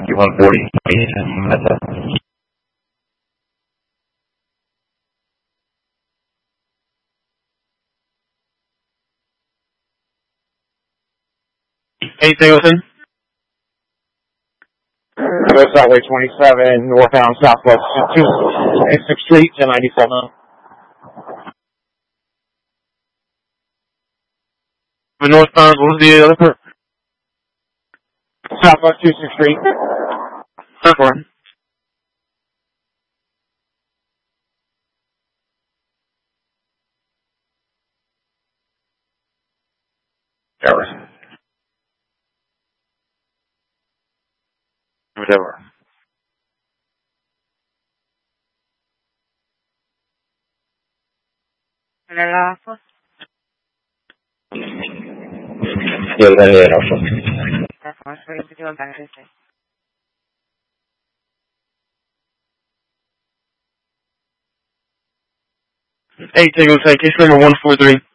140. Hey, Singleton. West Highway 27, northbound southwest 6th Street, 1097. The northbound, what was the other part? Southwest 26th Street. That one. Whatever. Whatever. Yeah, that is also. That's what we're going to do about it. Hey, Singleton, case number 143.